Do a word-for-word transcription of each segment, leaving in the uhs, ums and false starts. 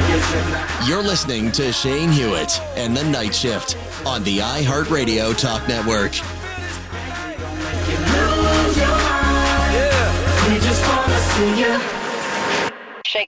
You're listening to Shane Hewitt and the Night Shift on the iHeartRadio Talk Network. Shake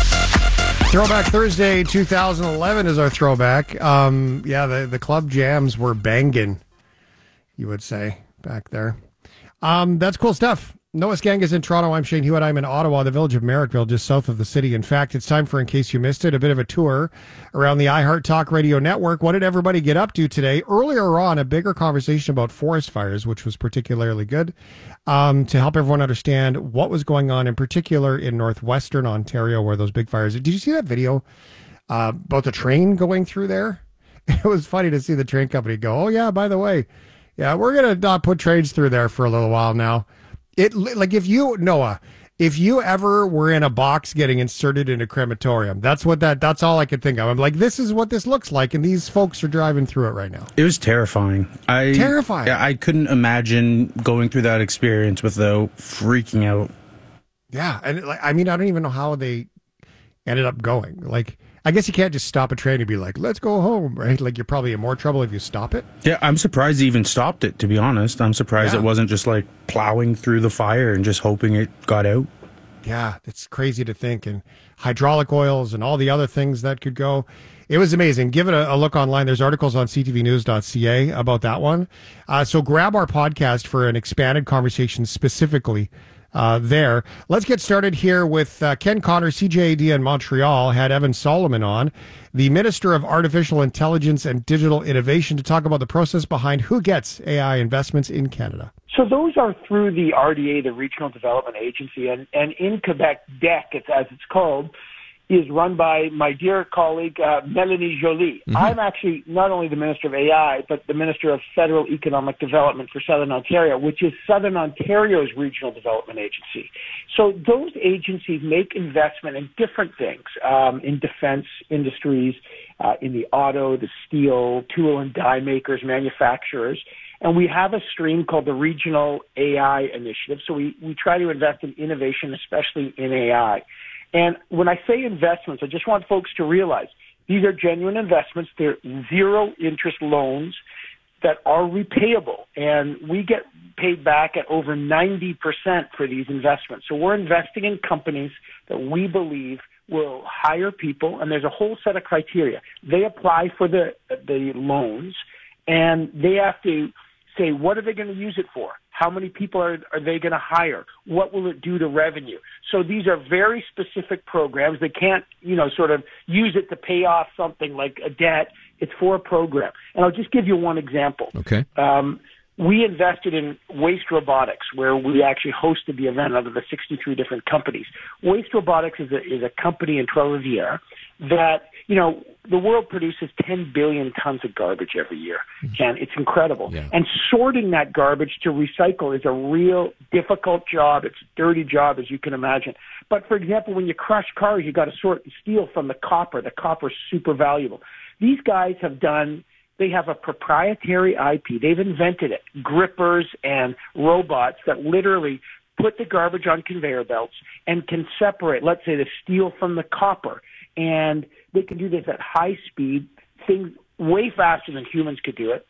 that. Throwback Thursday two thousand eleven is our throwback. Um, yeah, the, the club jams were banging, you would say, back there. Um, that's cool stuff. Noah Skang is in Toronto. I'm Shane Hewitt. I'm in Ottawa, the village of Merrickville, just south of the city. In fact, it's time for, in case you missed it, a bit of a tour around the iHeart Talk Radio Network. What did everybody get up to today? Earlier on, a bigger conversation about forest fires, which was particularly good, um, to help everyone understand what was going on, in particular in northwestern Ontario, where those big fires. Did you see that video uh, about the train going through there? It was funny to see the train company go, oh, yeah, by the way, yeah, we're going to not put trains through there for a little while now. It like if you Noah, if you ever were in a box getting inserted in a crematorium, that's what that that's all I could think of. I'm like, this is what this looks like, and these folks are driving through it right now. It was terrifying. I terrifying. I couldn't imagine going through that experience without freaking out. Yeah, and like I mean, I don't even know how they ended up going. Like, I guess you can't just stop a train and be like, let's go home, right? Like, you're probably in more trouble if you stop it. Yeah, I'm surprised they even stopped it, to be honest. I'm surprised yeah. it wasn't just like plowing through the fire and just hoping it got out. Yeah, it's crazy to think. And hydraulic oils and all the other things that could go. It was amazing. Give it a, a look online. There's articles on c t v news dot c a about that one. Uh, so grab our podcast for an expanded conversation specifically Uh, there. Let's get started here with uh, Ken Connor, C J A D in Montreal, had Evan Solomon on, the Minister of Artificial Intelligence and Digital Innovation, to talk about the process behind who gets A I investments in Canada. So those are through the R D A, the Regional Development Agency, and, and in Quebec, D E C, it's, as it's called, is run by my dear colleague, uh, Melanie Joly. Mm-hmm. I'm actually not only the Minister of A I, but the Minister of Federal Economic Development for Southern Ontario, which is Southern Ontario's regional development agency. So those agencies make investment in different things, um, in defense industries, uh, in the auto, the steel, tool and die makers, manufacturers. And we have a stream called the Regional A I Initiative. So we, we try to invest in innovation, especially in A I. And when I say investments, I just want folks to realize these are genuine investments. They're zero interest loans that are repayable. And we get paid back at over ninety percent for these investments. So we're investing in companies that we believe will hire people. And there's a whole set of criteria. They apply for the, the loans, and they have to say, what are they going to use it for? How many people are, are they going to hire? What will it do to revenue? So these are very specific programs. They can't, you know, sort of use it to pay off something like a debt. It's for a program. And I'll just give you one example. Okay. Um, we invested in Waste Robotics, where we actually hosted the event out of the sixty-three different companies. Waste Robotics is a, is a company in Trois-Rivières that, you know, the world produces ten billion tons of garbage every year. Ken, it's incredible. Yeah. And sorting that garbage to recycle is a real difficult job. It's a dirty job, as you can imagine. But, for example, when you crush cars, you got to sort and steal from the copper. The copper is super valuable. These guys have done, they have a proprietary I P. They've invented it, grippers and robots that literally put the garbage on conveyor belts and can separate, let's say, the steel from the copper. And they can do this at high speed, things way faster than humans could do it.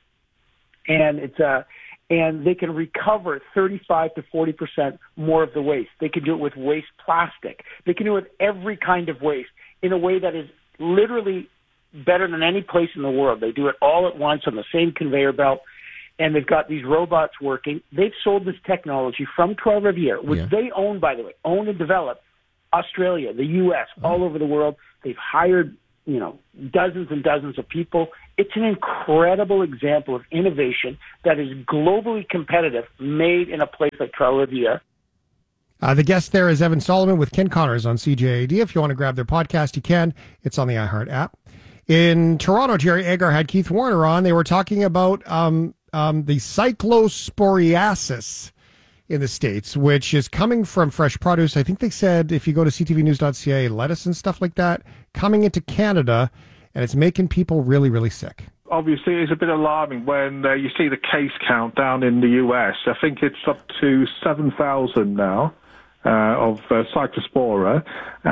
And it's uh, and they can recover thirty-five to forty percent more of the waste. They can do it with waste plastic. They can do it with every kind of waste in a way that is literally better than any place in the world. They do it all at once on the same conveyor belt. And they've got these robots working. They've sold this technology from Trois-Rivières, which yeah. they own, by the way, own and develop, Australia, the U S, oh. all over the world. They've hired, you know, dozens and dozens of people. It's an incredible example of innovation that is globally competitive, made in a place like Trois-Rivières. Uh, the guest there is Evan Solomon with Ken Connors on C J A D. If you want to grab their podcast, you can. It's on the iHeart app. In Toronto, Jerry Agar had Keith Warner on. They were talking about um, um, the cyclosporiasis in the States, which is coming from fresh produce. I think they said, if you go to c t v news dot c a, lettuce and stuff like that, coming into Canada, and it's making people really, really sick. Obviously, it's a bit alarming when uh, you see the case count down in the U S. I think it's up to seven thousand now. uh, of uh, Cyclospora,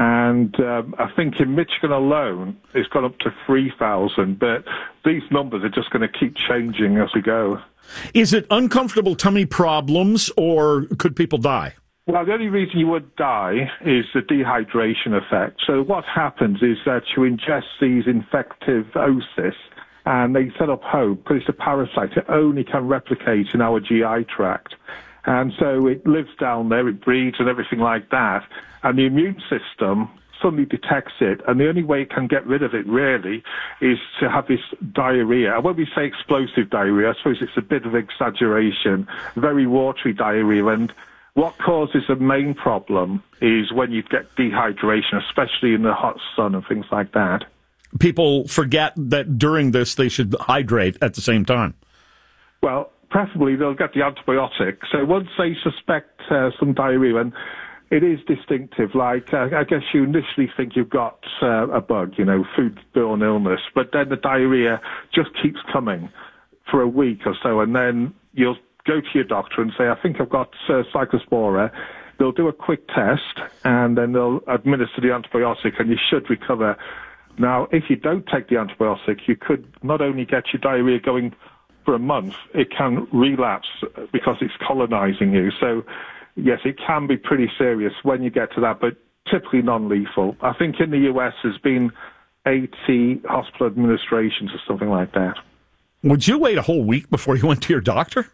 and um, I think in Michigan alone it's gone up to three thousand, but these numbers are just going to keep changing as we go. Is it uncomfortable tummy problems, or could people die? Well, the only reason you would die is the dehydration effect. So what happens is that you ingest these infective oocysts, and they set up hope, but it's a parasite. It only can replicate in our G I tract. And so it lives down there, it breeds and everything like that. And the immune system suddenly detects it. And the only way it can get rid of it, really, is to have this diarrhea. And when we say explosive diarrhea, I suppose it's a bit of exaggeration, very watery diarrhea. And what causes the main problem is when you get dehydration, especially in the hot sun and things like that. People forget that during this they should hydrate at the same time. Well, preferably they'll get the antibiotic. So once they suspect uh, some diarrhea, and it is distinctive, like uh, I guess you initially think you've got uh, a bug, you know, food-borne illness, but then the diarrhea just keeps coming for a week or so, and then you'll go to your doctor and say, I think I've got uh, Cyclospora. They'll do a quick test, and then they'll administer the antibiotic, and you should recover. Now, if you don't take the antibiotic, you could not only get your diarrhea going for a month, it can relapse because it's colonizing you. So, yes, it can be pretty serious when you get to that, but typically non-lethal. I think in the U S there's been eighty hospital administrations or something like that. Would you wait a whole week before you went to your doctor?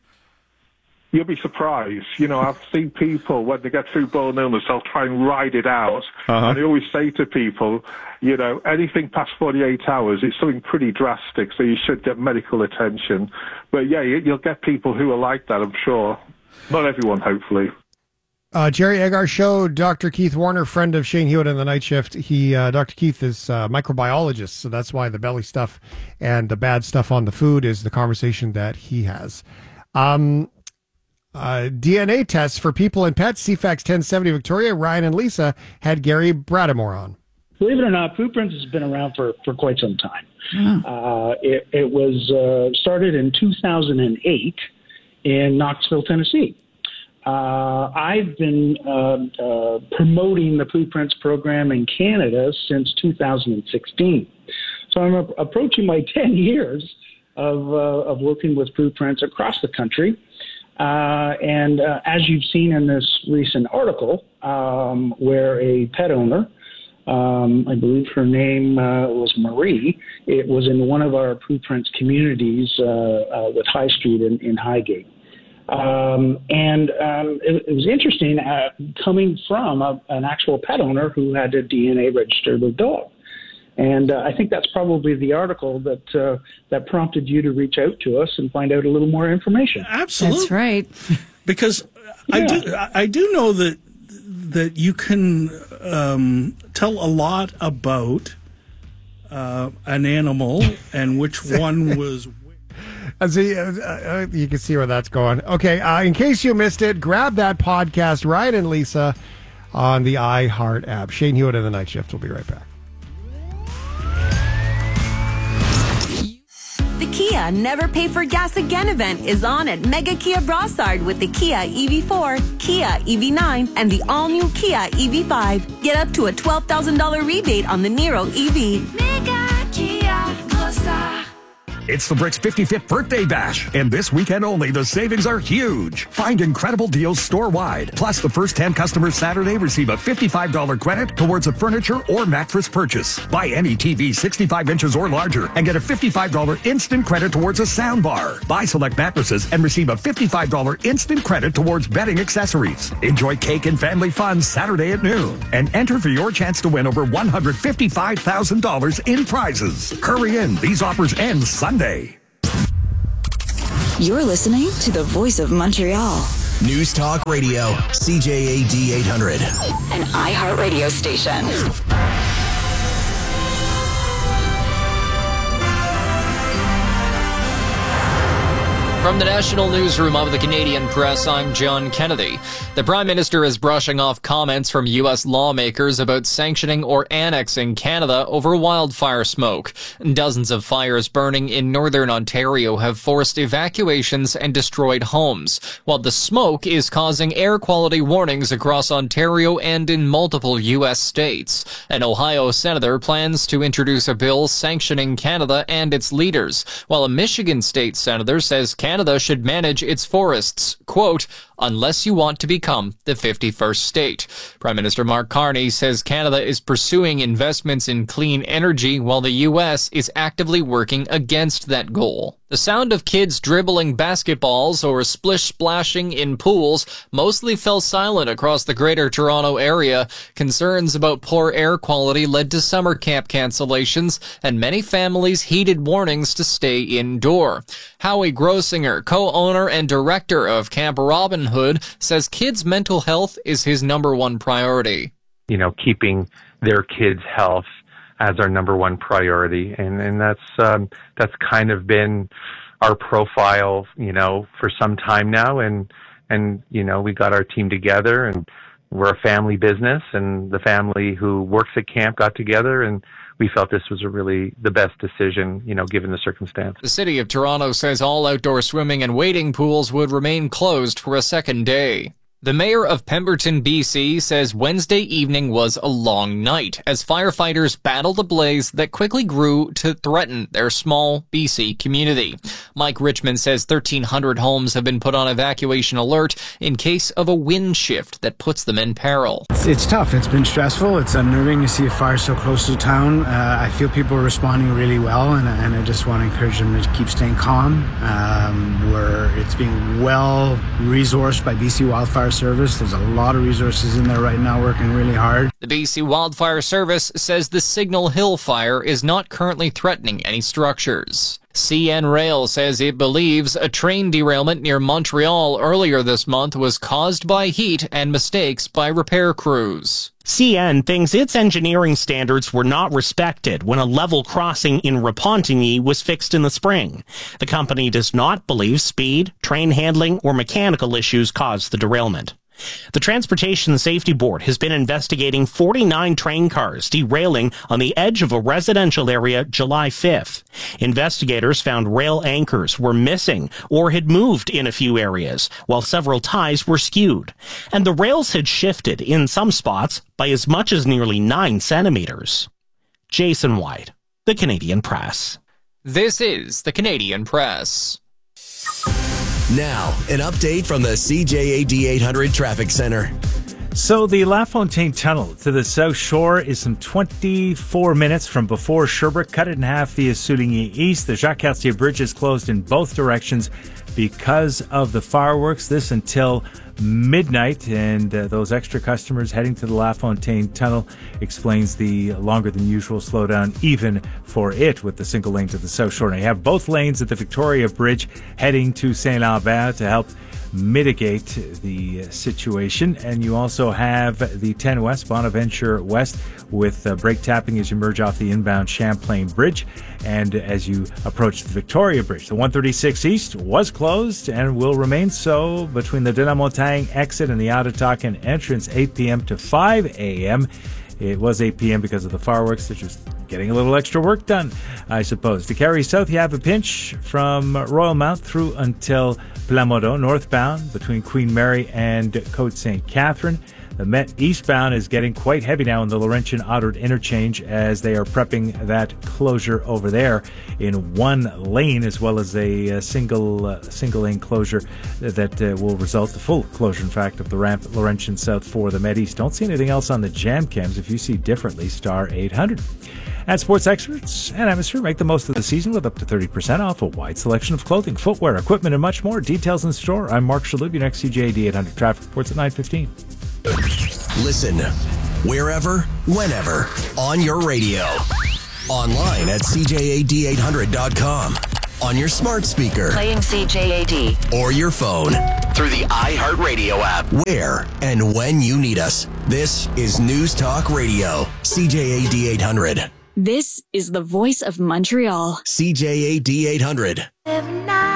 You'll be surprised. You know, I've seen people, when they get food-borne illness, they'll try and ride it out. Uh-huh. And I always say to people, you know, anything past forty-eight hours, it's something pretty drastic, so you should get medical attention. But, yeah, you'll get people who are like that, I'm sure. Not everyone, hopefully. Uh, Jerry Agar Show, Doctor Keith Warner, friend of Shane Hewitt in the night shift. He, uh, Doctor Keith is a microbiologist, so that's why the belly stuff and the bad stuff on the food is the conversation that he has. Um... Uh, D N A tests for people and pets. C FAX ten seventy Victoria, Ryan and Lisa had Gary Bradamore on. Believe it or not, Food Prints has been around for, for quite some time. Mm. Uh, it, it was uh, started in two thousand eight in Knoxville, Tennessee. Uh, I've been uh, uh, promoting the Food Prints program in Canada since two thousand sixteen. So I'm a- approaching my ten years of, uh, of working with Food Prints across the country. Uh, and uh, as you've seen in this recent article, um, where a pet owner, um, I believe her name uh, was Marie, it was in one of our Food Prints communities uh, uh, with High Street in, in Highgate. Um, and um, it, it was interesting uh, coming from a, an actual pet owner who had a D N A register their dog. And uh, I think that's probably the article that uh, that prompted you to reach out to us and find out a little more information. Absolutely, that's right. Because yeah. I do I do know that that you can um, tell a lot about uh, an animal and which one was. Uh, see, uh, uh, you can see where that's going. Okay, uh, in case you missed it, grab that podcast, Ryan and Lisa, on the iHeart app. Shane Hewitt in the night shift. We'll be right back. The Kia Never Pay for Gas Again event is on at Mega Kia Brossard with the Kia E V four, Kia E V nine, and the all-new Kia E V five. Get up to a twelve thousand dollars rebate on the Niro E V. Mega Kia Brossard. It's the Bricks fifty-fifth Birthday Bash, and this weekend only, the savings are huge. Find incredible deals store-wide. Plus, the first ten customers Saturday receive a fifty-five dollars credit towards a furniture or mattress purchase. Buy any T V sixty-five inches or larger and get a fifty-five dollars instant credit towards a sound bar. Buy select mattresses and receive a fifty-five dollars instant credit towards bedding accessories. Enjoy cake and family fun Saturday at noon, and enter for your chance to win over one hundred fifty-five thousand dollars in prizes. Hurry in. These offers end Sunday. You're listening to the Voice of Montreal. News Talk Radio, C J A D eight hundred. An iHeart radio station. From the National Newsroom of the Canadian Press, I'm John Kennedy. The Prime Minister is brushing off comments from U S lawmakers about sanctioning or annexing Canada over wildfire smoke. Dozens of fires burning in northern Ontario have forced evacuations and destroyed homes, while the smoke is causing air quality warnings across Ontario and in multiple U S states. An Ohio senator plans to introduce a bill sanctioning Canada and its leaders, while a Michigan state senator says Canada Canada should manage its forests, quote, unless you want to become the fifty-first state. Prime Minister Mark Carney says Canada is pursuing investments in clean energy while the U S is actively working against that goal. The sound of kids dribbling basketballs or splish-splashing in pools mostly fell silent across the Greater Toronto area. Concerns about poor air quality led to summer camp cancellations, and many families heeded warnings to stay indoor. Howie Grossinger, co-owner and director of Camp Robin Hood, says kids' mental health is his number one priority. You know, keeping their kids' health as our number one priority, and and that's um, that's kind of been our profile, you know, for some time now. And and you know, we got our team together, and we're a family business, and the family who works at camp got together, and we felt this was a really the best decision, you know, given the circumstance. The City of Toronto says all outdoor swimming and wading pools would remain closed for a second day. The mayor of Pemberton, B C, says Wednesday evening was a long night as firefighters battled a blaze that quickly grew to threaten their small B C community. Mike Richmond says thirteen hundred homes have been put on evacuation alert in case of a wind shift that puts them in peril. It's, it's tough. It's been stressful. It's unnerving to see a fire so close to town. Uh, I feel people are responding really well, and, and I just want to encourage them to keep staying calm. Um, where it's being well resourced by B C Wildfire Service. There's a lot of resources in there right now working really hard. The B C Wildfire Service says the Signal Hill fire is not currently threatening any structures. C N Rail says it believes a train derailment near Montreal earlier this month was caused by heat and mistakes by repair crews. C N thinks its engineering standards were not respected when a level crossing in Repentigny was fixed in the spring. The company does not believe speed, train handling, or mechanical issues caused the derailment. The Transportation Safety Board has been investigating forty-nine train cars derailing on the edge of a residential area July fifth. Investigators found rail anchors were missing or had moved in a few areas, while several ties were skewed. And the rails had shifted in some spots by as much as nearly nine centimeters. Jason White, The Canadian Press. This is The Canadian Press. Now, an update from the C J A D eight hundred Traffic Center. So the LaFontaine Tunnel to the South Shore is some twenty-four minutes from before Sherbrooke. Cut it in half via Souligny East. The Jacques Cartier Bridge is closed in both directions because of the fireworks. This until midnight, and uh, those extra customers heading to the LaFontaine Tunnel explains the longer than usual slowdown even for it with the single lane to the South Shore. Now you have both lanes at the Victoria Bridge heading to Saint Lambert to help mitigate the situation, and you also have the ten West, Bonaventure West, with uh, brake tapping as you merge off the inbound Champlain Bridge and as you approach the Victoria Bridge. The one thirty-six East was closed and will remain so between the de la Montagne exit and the Ottatakan entrance, eight p.m. to five a.m. It was eight p.m. because of the fireworks. They're just getting a little extra work done, I suppose. To carry south, you have a pinch from Royal Mount through until Plamondon, northbound between Queen Mary and Côte Saint Catherine. The Met eastbound is getting quite heavy now in the Laurentian Ottawa interchange as they are prepping that closure over there in one lane, as well as a, a single uh, single lane closure that uh, will result the full closure, in fact, of the ramp at Laurentian South for the Met East. Don't see anything else on the jam cams. If you see differently, star eight hundred. And sports experts and atmosphere make the most of the season with up to thirty percent off a wide selection of clothing, footwear, equipment, and much more. Details in store. I'm Mark Shalhoub, your next C J A D eight hundred traffic reports at nine fifteen. Listen wherever, whenever, on your radio. Online at C J A D eight hundred dot com. On your smart speaker. Playing C J A D. Or your phone. Through the iHeartRadio app. Where and when you need us. This is News Talk Radio. C J A D eight hundred. This is the voice of Montreal. C J A D eight hundred.